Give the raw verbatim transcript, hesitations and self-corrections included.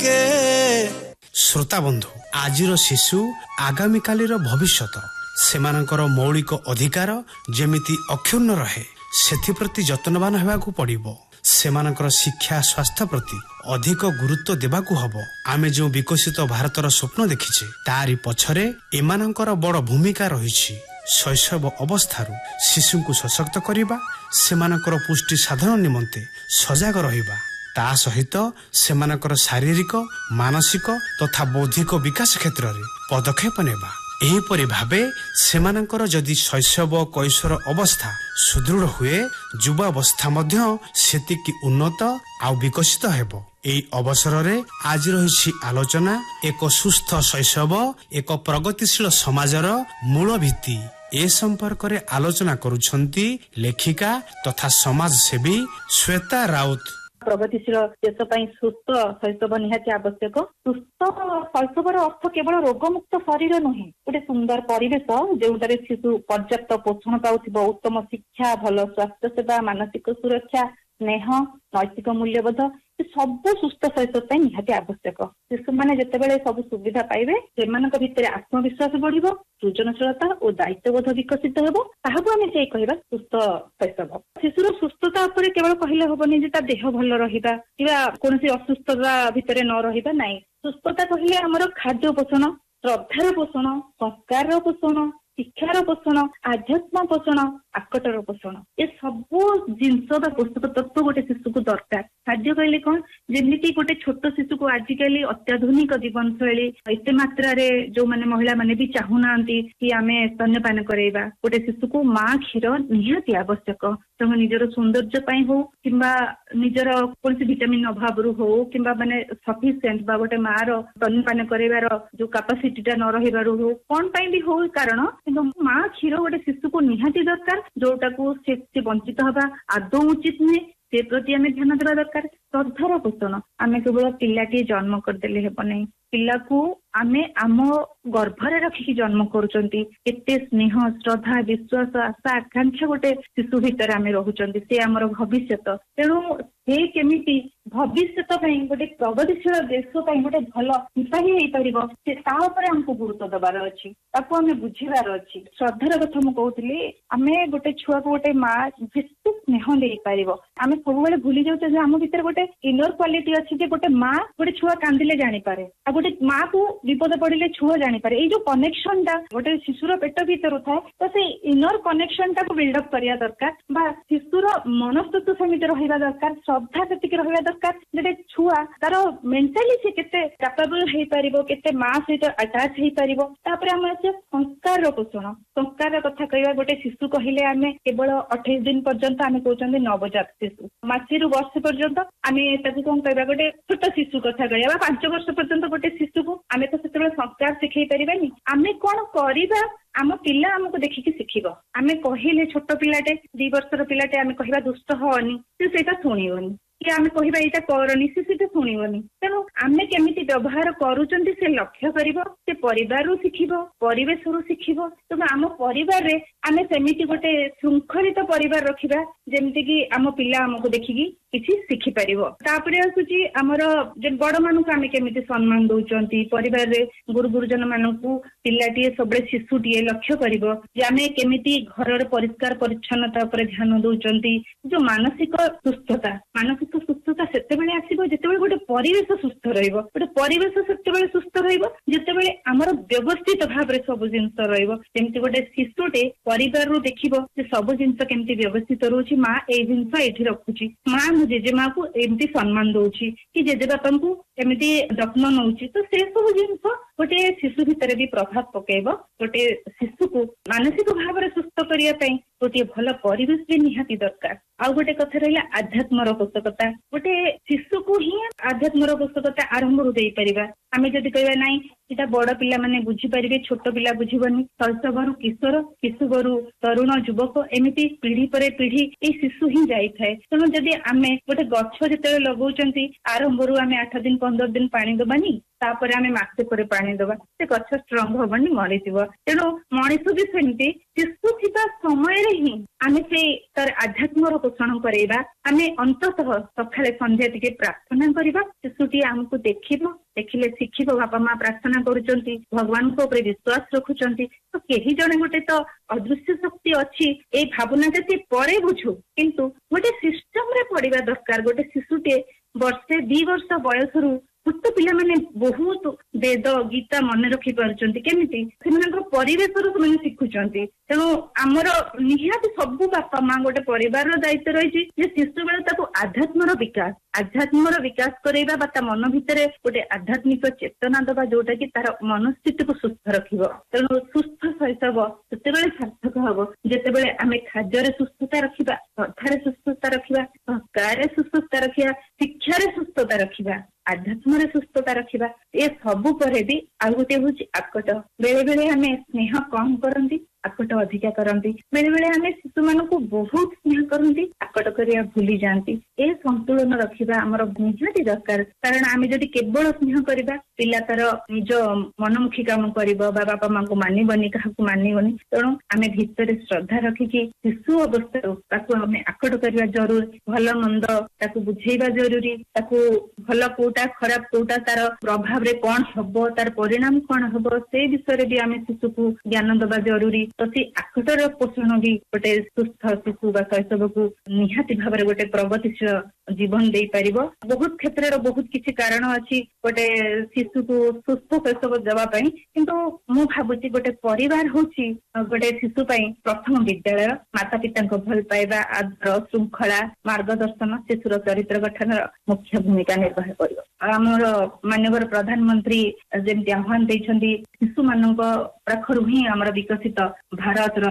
के। श्रोता बंधु आजिर शिशु आगामी कालीर भविष्यत सेमानकर मौलिक अधिकार जेमिति अक्षुण्ण रहे सेथिप्रति जतनवान हेबाकू पड़िबो। सेमानकर शिक्षा स्वास्थ्य प्रति अधिक गुरुत्व देबाकू हबो। आमे जो विकसित भारतर स्वप्न देखिछे तारी पछरे एमानकर बड़ भूमिका रहिछि। शैशव अवस्थारू शिशुଙ୍କୁ सशक्त करिबा, सेमानकर पुष्टि साधन निमंते सजाग रहिबा, ता सहित सेमानकर शारीरिक मानसिक तथा बौद्धिक विकास क्षेत्र रे पदक्षेप नेबा। एहीपरि भावे सेमानकर जदि शैशव कैशोर अवस्था सुदृढ़ हुए युवावस्था मध्य सेतिकी उन्नत आउ विकसित हेबो। एई अवसर रे आज रहिछि आलोचना एक सुस्थ शैशव एक प्रगतिशील समाजर मूल भित्ति। ए संपर्क रे आलोचना करुछंती लेखिका तथा समाजसेवी श्वेता राउत। प्रगतिशील देश ପାଇଁ ସୁସ୍ଥ ଶୈଶବ ନିହାତି ଆବଶ୍ୟକ। ସୁସ୍ଥ ଶୈଶବର ଅର୍ଥ କେବଳ ରୋଗମୁକ୍ତ ଶରୀର ନୁହେଁ, ଗୋଟେ ସୁନ୍ଦର ପରିବେଶ ଯେଉଁଠାରେ ଶିଶୁ ପର୍ଯ୍ୟାପ୍ତ ପୋଷଣ ପାଉଥିବ, ଉତ୍ତମ ଶିକ୍ଷା, ଭଲ ସ୍ୱାସ୍ଥ୍ୟ ସେବା, ମାନସିକ ସୁରକ୍ଷା, ସ୍ନେହ, ନୈତିକ ମୂଲ୍ୟବୋଧ ସବୁ ସୁସ୍ଥ ଶୈଶବ ପାଇଁ ନିହାତି ଆବଶ୍ୟକ। ଶିଶୁମାନେ ଯେତେବେଳେ ସବୁ ସୁବିଧା ପାଇବେ ସେମାନଙ୍କ ଭିତରେ ଆତ୍ମବିଶ୍ୱାସ ବଢିବ, ସୃଜନଶୀଳତା ଓ ଦାୟିତ୍ୱବୋଧ ବିକଶିତ ହେବ। ତାହାକୁ ଆମେ ସେଇ କହିବା ସୁସ୍ଥ ଶୈଶବ। ଶିଶୁର ସୁସ୍ଥତା ଉପରେ କେବଳ କହିଲେ ହବନି ଯେ ତା ଦେହ ଭଲ ରହିବା କିମ୍ବା କୌଣସି ଅସୁସ୍ଥତା ଭିତରେ ନ ରହିବା, ନାହିଁ। ସୁସ୍ଥତା କହିଲେ ଆମର ଖାଦ୍ୟ ପୋଷଣ, ଶ୍ରଦ୍ଧାର ପୋଷଣ, ସଂସ୍କାରର ପୋଷଣ, ଶିକ୍ଷାର ପୋଷଣ, ଆଧ୍ୟାତ୍ମ ପୋଷଣ, ଆକଟର ପୋଷଣ, ଏ ସବୁ ଜିନିଷ ବା ପୋଷକ ତତ୍ଵ ଗୋଟେ ଶିଶୁକୁ ଦରକାର। ଖାଦ୍ୟ କହିଲେ କଣ, ଯେମିତି ଗୋଟେ ଛୋଟ ଶିଶୁକୁ ଆଜିକାଲି ଅତ୍ୟାଧୁନିକ ଜୀବନ ଶୈଳୀ ଏତେ ମାତ୍ରାରେ ଯୋଉମାନେ ମହିଳା ମାନେ ବି ଚାହୁଁନାହାନ୍ତି କି ଆମେ ସ୍ତନ୍ୟପାନ କରେଇବା, ଗୋଟେ ଶିଶୁକୁ ମା କ୍ଷୀର ନିହାତି ଆବଶ୍ୟକ। ତେଣୁ ନିଜର ସୌନ୍ଦର୍ଯ୍ୟ ପାଇଁ ହଉ କିମ୍ବା ନିଜର କୌଣସି ଭିଟାମିନ ଅଭାବରୁ ହଉ କିମ୍ବା ମାନେ ସଫିସିଏଣ୍ଟ ବା ଗୋଟେ ମାର ସ୍ତନ୍ୟପାନ କରେଇବାର ଯୋଉ କାପାସିଟିଟା ନ ରହିବାରୁ ହଉ, କଣ ପାଇଁ ବି ହଉ କାରଣ, କିନ୍ତୁ ମା କ୍ଷୀର ଗୋଟେ ଶିଶୁକୁ ନିହାତି ଦରକାର, ଯୋଉଟାକୁ ସେ ବଞ୍ଚିତ ହବା ଆଦୌ ଉଚିତ ନୁହେଁ। ସେ ପ୍ରତି ଆମେ ଧ୍ୟାନ ଦେବା ଦରକାର। ଶ୍ରଦ୍ଧାର ପୋଷଣ, ଆମେ କେବଳ ପିଲାଟିଏ ଜନ୍ମ କରିଦେଲେ ହେବ ନାହିଁ, ପିଲାକୁ ଆମେ ଆମ ଗର୍ଭରେ ରଖିକି ଜନ୍ମ କରୁଛନ୍ତି। କେତେ ସ୍ନେହ, ଶ୍ରଦ୍ଧା, ବିଶ୍ୱାସ, ଆଶା, ଆକାଂକ୍ଷା ଗୋଟେ ଶିଶୁ ଭିତରେ ଆମେ ରହୁଛନ୍ତି, ସେ ଆମର ଭବିଷ୍ୟତ। ତେଣୁ ସେ କେମିତି ଭବିଷ୍ୟତ ପାଇଁ ଗୋଟେ ପ୍ରଗତିଶୀଳ ଦେଶ ପାଇଁ ଗୋଟେ ଭଲ ସିପାହୀ ହେଇପାରିବ, ସେ ତା ଉପରେ ଆମକୁ ଗୁରୁତ୍ୱ ଦେବାର ଅଛି, ତାକୁ ଆମେ ବୁଝିବାର ଅଛି। ଶ୍ରଦ୍ଧାର କଥା ମୁଁ କହୁଥିଲି, ଆମେ ଗୋଟେ ଛୁଆକୁ ଗୋଟେ ମା ଯେତେ ସ୍ନେହ ଦେଇପାରିବ, ଆମେ ସବୁବେଳେ ଭୁଲି ଯାଉଛେ ଯେ ଆମ ଭିତରେ ଗୋଟେ ଇନର କ୍ୱାଲିଟି ଅଛି ଯେ ଗୋଟେ ମା ଗୋଟେ ଛୁଆ କାନ୍ଦିଲେ ଜାଣିପାରେ, ଆଉ ଗୋଟେ ମା କୁ ବିପଦ ପଡିଲେ ଛୁଆ ଜାଣିପାରେ। ଏଇ ଯୋଉ କନେକ୍ସନ ଟା ଗୋଟେ ଶିଶୁର ପେଟ ଭିତରୁ ଥାଏ, ତ ସେଇ ଇନର କନେକ୍ସନ ଟାକୁ ବିଲ୍ଡଅପ୍ କରିବା ଦରକାର, ବା ଶିଶୁର ମନସ୍ତତ୍ଵ ସେମିତି ରହିବା ଦରକାର, ଶ୍ରଦ୍ଧା ସେତିକି ରହିବା ଦରକାର, ଗୋଟେ ଛୁଆ ତାର ମେଣ୍ଟାଲି ସେ କେତେ କ୍ୟାପାବଲ ହେଇପାରିବ, କେତେ ମା ସହିତ ଆଟାଚ ହେଇପାରିବ। ତାପରେ ଆମେ ଅଛି ସଂସ୍କାରର ପୋଷଣ। ସଂସ୍କାରର କଥା କହିବା, ଗୋଟେ ଶିଶୁ କହିଲେ ଆମେ କେବଳ ଅଠେଇଶ ଦିନ ପର୍ଯ୍ୟନ୍ତ ଆମେ କହୁଛନ୍ତି ନବଜାତ ଶିଶୁ, ମାସେରୁ ବର୍ଷ ପର୍ଯ୍ୟନ୍ତ ଆମେ ତାକୁ କଣ କହିବା, ଗୋଟେ ଛୋଟ ଶିଶୁ କଥା କହିବା, ବା ପାଞ୍ଚ ବର୍ଷ ପର୍ଯ୍ୟନ୍ତ ଗୋଟେ ଶିଶୁକୁ ଆମେ ତ ସେତେବେଳେ ସଂସ୍କାର ଶିଖେଇ ପାରିବାନି। ଆମେ କଣ କରିବା, ଆମ ପିଲା ଆମକୁ ଦେଖିକି ଶିଖିବ। ଆମେ କହିଲେ ଛୋଟ ପିଲାଟେ, ଦି ବର୍ଷର ପିଲାଟେ ଆମେ କହିବା ଦୁଷ୍ଟ ହଅନି, ସେ ସେଇଟା ଶୁଣିବନି, କି ଆମେ କହିବା ଏଇଟା କରନି, ସେ ସେଇଟା ଶୁଣିବନି। ତେଣୁ ଆମେ କେମିତି ବ୍ୟବହାର କରୁଛନ୍ତି ସେ ଲକ୍ଷ୍ୟ କରିବ, ସେ ପରିବାରରୁ ଶିଖିବ, ପରିବେଶରୁ ଶିଖିବ। ତେଣୁ ଆମ ପରିବାରରେ ଆମେ ସେମିତି ଗୋଟେ ଶୃଙ୍ଖଳିତ ପରିବାର ରଖିବା ଯେମିତି କି ଆମ ପିଲା ଆମକୁ ଦେଖିକି କିଛି ଶିଖିପାରିବ। ତାପରେ ଆସୁଛି ଆମର ଯେ ବଡ ମାନଙ୍କୁ ଆମେ କେମିତି ସମ୍ମାନ ଦଉଛନ୍ତି ପରିବାରରେ, ଗୁରୁ ଗୁରୁଜନ ମାନଙ୍କୁ ପିଲାଟିଏ ସବୁବେଳେ ଶିଶୁଟିଏ ଲକ୍ଷ୍ୟ କରିବ ଯେ ଆମେ କେମିତି ଘରର ପରିଷ୍କାର ପରିଚ୍ଛନ୍ନତା ଉପରେ ଧ୍ୟାନ ଦଉଛନ୍ତି। ଯୋଉ ମାନସିକ ସୁସ୍ଥତା, ମାନସିକ ସୁସ୍ଥତା ସେତେବେଳେ ଆସିବ ଯେତେବେଳେ ଗୋଟେ ପରିବେଶ ସୁସ୍ଥ ରହିବ। ଗୋଟେ ପରିବେଶ ସେତେବେଳେ ସୁସ୍ଥ ରହିବ ଯେତେବେଳେ ଆମର ବ୍ୟବସ୍ଥିତ ଭାବରେ ସବୁ ଜିନିଷ ରହିବ। ଯେମିତି ଗୋଟେ ଶିଶୁଟେ ପରିବାରରୁ ଦେଖିବ ଯେ ସବୁ ଜିନିଷ କେମିତି ବ୍ୟବସ୍ଥିତ ରହୁଛି, ମା ଏଇ ଜିନିଷ ଏଇଠି ରଖୁଛି, ମା ମୋ ଜେଜେମାକୁ ଏମିତି ସମ୍ମାନ ଦଉଛି, କି ଜେଜେବାପାଙ୍କୁ ଏମିତି ଯତ୍ନ ନଉଛି, ତ ସେ ସବୁ ଜିନିଷ ଗୋଟେ ଶିଶୁ ଭିତରେ ବି ପ୍ରଭାବ ପକେଇବ। ଗୋଟେ ଶିଶୁକୁ ମାନସିକ ଭାବରେ ସୁସ୍ଥ କରିବା ପାଇଁ ଗୋଟିଏ ଭଲ ପରିବେଶ ବି ନିହାତି ଦରକାର। ଆଉ ଗୋଟେ କଥା ରହିଲା ଆଧ୍ୟାତ୍ମର ପୋଷକତା। ଗୋଟେ ଶିଶୁକୁ ହିଁ ଆଧ୍ୟାତ୍ମର ପୋଷକତା ଆରମ୍ଭରୁ ଦେଇପାରିବା। आमे जदि कहबा नाही एटा बड़ पिला माने बुझी परिबे छोट पिला बुझिबनी शैशवरु किशोर किशोरु तरुण युवक एमिति पीढ़ी पर पीढ़ी ए शिशु ही जाई थाए तेणु जदि आमे गोटे गछ जते लगौचंती आरंभरू आमे आठ दिन पंद्रह दिन पानी दबानी तापर आमे मासे पर पानी दबा से गछ स्ट्रंग होबनी मरिथिबो तेणु मଣିଷ भी सेमती शिशु थिबा समय रे ही आमे से तर आध्यात्मर पोषण करेबा आमे अंततः सखाले संध्या टिके प्रार्थना करिबा शिशुटी हमको देखिबो देखिले शिखिबो बापा माँ प्रार्थना करुचंती भगवान को ऊपर विश्वास रखुचंती तो केही जणे गोटे तो अदृश्य शक्ति अछि ए भावना जति परे बुझु किंतु गोटे सिस्टम रे पड़िबा दरकार गोटे शिशुटे वर्षे दी वर्ष बयसरू छोट पिला माने बहुत वेद गीता मन रखी पारुचंती केमिति सेमानकर परिवेशरू ସେମାନେ ଶିଖୁଛନ୍ତି ତେଣୁ ଆମର ନିହାତି ସବୁ ବାପା ମା ଗୋଟେ ପରିବାରର ଦାୟିତ୍ୱ ରହିଛି ଯେ ଶିଶୁ ବେଳେ ତାକୁ ଆଧ୍ୟାତ୍ମର ବିକାଶ ଆଧ୍ୟାତ୍ମର ବିକାଶ କରେଇବା ବା ତା ମନ ଭିତରେ ଗୋଟେ ଆଧ୍ୟାତ୍ମିକ ଚେତନା ଦେବା ଯୋଉଟା କି ତାର ମନସ୍ଥିତିକୁ ସୁସ୍ଥ ରଖିବ ତେଣୁ ସୁସ୍ଥ ଶୈଶବ ସେତେବେଳେ ସାର୍ଥକ ହବ ଯେତେବେଳେ ଆମେ ଖାଦ୍ୟରେ ସୁସ୍ଥତା ରଖିବା ଶ୍ରଦ୍ଧାରେ ସୁସ୍ଥତା ରଖିବା ସଂସ୍କାରରେ ସୁସ୍ଥତା ରଖିବା ଶିକ୍ଷାରେ ସୁସ୍ଥତା ରଖିବା ଆଧ୍ୟାତ୍ମରେ ସୁସ୍ଥତା ରଖିବା ଏ ସବୁ ପରେ ବି ଆଉ ଗୋଟେ ହଉଛି ଆକଟ ବେଳେ ବେଳେ ଆମେ ସ୍ନେହ କମ କରନ୍ତି ଆକଟ ଅଧିକା କରନ୍ତି ବେଳେ ବେଳେ ଆମେ ଶିଶୁମାନଙ୍କୁ ବହୁତ ସ୍ନେହ କରନ୍ତି ଆକଟ କରିବା ଭୁଲି ଯାଆନ୍ତି ଏ ସନ୍ତୁଳନ ରଖିବା ଆମର ନିହାତି ଦରକାର କାରଣ ଆମେ ଯଦି କେବଳ ସ୍ନେହ କରିବା ପିଲା ତାର ନିଜ ମନମୁଖୀ କାମ କରିବ ବା ବାପା ମାଙ୍କୁ ମାନିବନି କାହାକୁ ମାନିବନି ତେଣୁ ଆମେ ଭିତରେ ଶ୍ରଦ୍ଧା ରଖିକି ଶିଶୁ ଅବସ୍ଥାରୁ ତାକୁ ଆମେ ଆକଟ କରିବା ଜରୁରୀ ଭଲ ମନ୍ଦ ତାକୁ ବୁଝେଇବା ଜରୁରୀ ତାକୁ ଭଲ କୋଉଟା ଖରାପ କୋଉଟା ତାର ପ୍ରଭାବରେ କଣ ହବ ତାର ପରିଣାମ କଣ ହବ ସେ ବିଷୟରେ ବି ଆମେ ଶିଶୁକୁ ଜ୍ଞାନ ଦେବା ଜରୁରୀ ତ ସେ ଆକଟର ପୋଷଣ ବି ଗୋଟେ ସୁସ୍ଥ ଶିଶୁ ବା ଶୈଶବକୁ ନିହାତି ଭାବରେ ଗୋଟେ ପ୍ରଗତିଶୀଳ ଜୀବନ ଦେଇପାରିବ ବହୁତ କ୍ଷେତ୍ରରେ ବହୁତ କିଛି କାରଣ ଅଛି ଗୋଟେ ଶିଶୁକୁ ସୁସ୍ଥ ଶୈଶବ ଦେବା ପାଇଁ କିନ୍ତୁ ମୁଁ ଭାବୁଛି ଗୋଟେ ପରିବାର ହଉଛି ଗୋଟେ ଶିଶୁ ପାଇଁ ପ୍ରଥମ ବିଦ୍ୟାଳୟ ମାତା ପିତାଙ୍କ ଭଲ ପାଇବା ଆଦର ଶୃଙ୍ଖଳା ମାର୍ଗଦର୍ଶନ ଶିଶୁର ଚରିତ୍ର ଗଠନର ମୁଖ୍ୟ ଭୂମିକା ନିର୍ବାହ କରିବ ଆମର ମାନ୍ୟବର ପ୍ରଧାନମନ୍ତ୍ରୀ ଯେମିତି ଆହ୍ୱାନ ଦେଇଛନ୍ତି ଶିଶୁମାନଙ୍କ ପାଖରୁ ହିଁ ଆମର ବିକଶିତ ଭାରତର